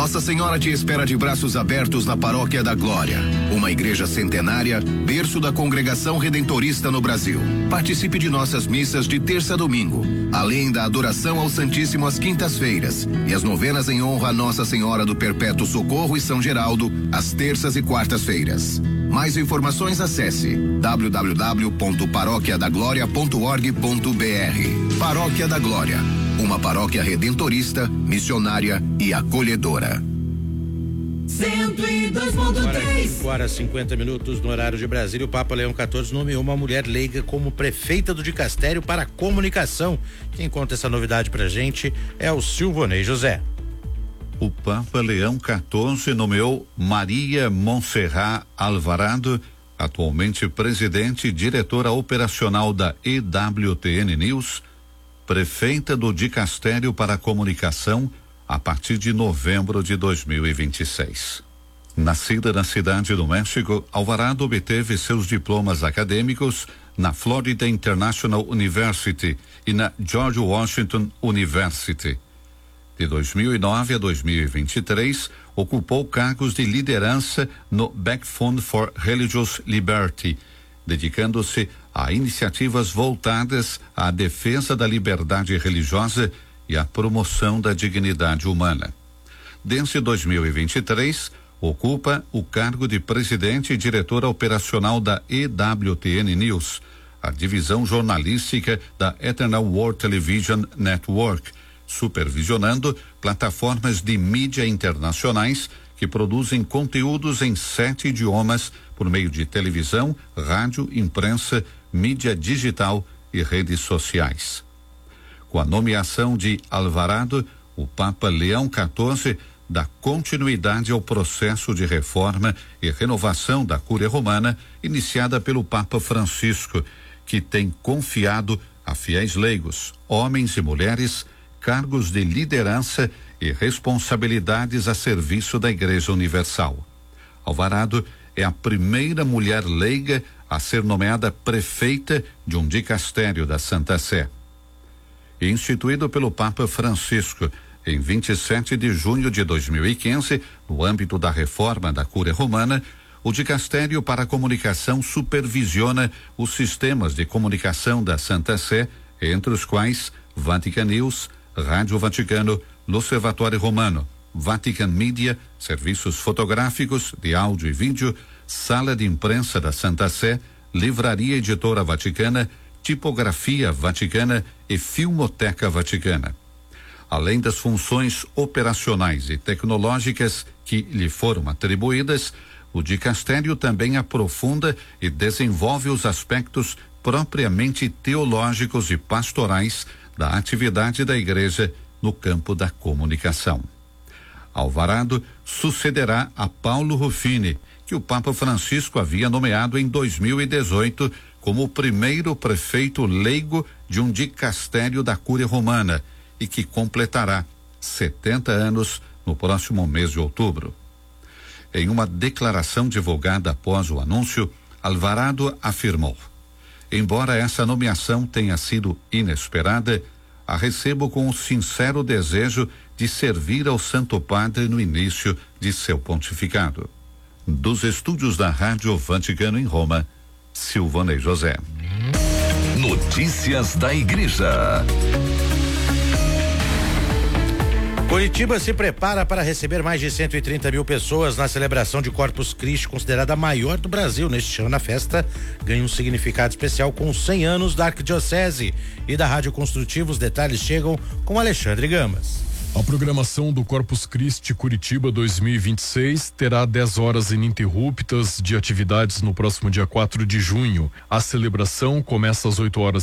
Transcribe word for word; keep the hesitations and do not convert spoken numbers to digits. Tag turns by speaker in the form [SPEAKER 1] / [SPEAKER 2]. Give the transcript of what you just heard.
[SPEAKER 1] Nossa Senhora te espera de braços abertos na Paróquia da Glória, uma igreja centenária, berço da congregação redentorista no Brasil. Participe de nossas missas de terça a domingo, além da adoração ao Santíssimo às quintas-feiras e as novenas em honra a Nossa Senhora do Perpétuo Socorro e São Geraldo, às terças e quartas-feiras. Mais informações, acesse w w w ponto paróquia da glória ponto org ponto b r. Paróquia da Glória, uma paróquia redentorista, missionária e acolhedora.
[SPEAKER 2] cento e dois ponto três.
[SPEAKER 3] cinco horas e cinquenta minutos no horário de Brasília. O Papa Leão quatorze nomeou uma mulher leiga como prefeita do dicastério para a comunicação. Quem conta essa novidade pra gente é o Silvonei José.
[SPEAKER 4] O Papa Leão quatorze nomeou Maria Montserrat Alvarado, atualmente presidente e diretora operacional da E W T N News, prefeita do dicastério para a comunicação a partir de novembro de dois mil e vinte e seis. Nascida na cidade do México, Alvarado obteve seus diplomas acadêmicos na Florida International University e na George Washington University. De dois mil e nove a dois mil e vinte e três, ocupou cargos de liderança no Back Fund for Religious Liberty, dedicando-se a iniciativas voltadas à defesa da liberdade religiosa e à promoção da dignidade humana. Desde dois mil e vinte e três, ocupa o cargo de presidente e diretora operacional da E W T N News, a divisão jornalística da Eternal World Television Network, supervisionando plataformas de mídia internacionais que produzem conteúdos em sete idiomas por meio de televisão, rádio, imprensa, mídia digital e redes sociais. Com a nomeação de Alvarado, o Papa Leão quatorze dá continuidade ao processo de reforma e renovação da Cúria Romana iniciada pelo Papa Francisco, que tem confiado a fiéis leigos, homens e mulheres, cargos de liderança e responsabilidades a serviço da Igreja Universal. Alvarado é a primeira mulher leiga a ser nomeada prefeita de um dicastério da Santa Sé. Instituído pelo Papa Francisco em vinte e sete de junho de dois mil e quinze, no âmbito da reforma da Cúria Romana, o dicastério para a comunicação supervisiona os sistemas de comunicação da Santa Sé, entre os quais Vatican News, Rádio Vaticano, L'Osservatore Romano, Vatican Media, serviços fotográficos, de áudio e vídeo, Sala de Imprensa da Santa Sé, Livraria Editora Vaticana, Tipografia Vaticana e Filmoteca Vaticana. Além das funções operacionais e tecnológicas que lhe foram atribuídas, o dicastério também aprofunda e desenvolve os aspectos propriamente teológicos e pastorais da atividade da Igreja no campo da comunicação. Alvarado sucederá a Paulo Ruffini, que o Papa Francisco havia nomeado em dois mil e dezoito como o primeiro prefeito leigo de um dicastério da Cúria Romana e que completará setenta anos no próximo mês de outubro. Em uma declaração divulgada após o anúncio, Alvarado afirmou: embora essa nomeação tenha sido inesperada, a recebo com o sincero desejo de servir ao Santo Padre no início de seu pontificado. Dos estúdios da Rádio Vaticano em Roma, Silvonei José.
[SPEAKER 5] Notícias da Igreja.
[SPEAKER 3] Curitiba se prepara para receber mais de cento e trinta mil pessoas na celebração de Corpus Christi, considerada a maior do Brasil. Neste ano, a festa ganha um significado especial com os cem anos da Arquidiocese. E da Rádio Construtiva, os detalhes chegam com Alexandre Gamas.
[SPEAKER 6] A programação do Corpus Christi Curitiba dois mil e vinte e seis terá dez horas ininterruptas de atividades no próximo dia quatro de junho. A celebração começa às oito horas